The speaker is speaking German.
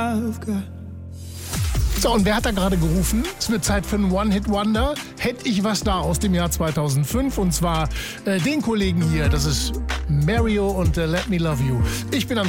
So, und wer hat da gerade gerufen? Es wird Zeit für einen One-Hit-Wonder. Hätte ich was da aus dem Jahr 2005, und zwar den Kollegen hier. Das ist Mario und Let Me Love You. Ich bin Andreas.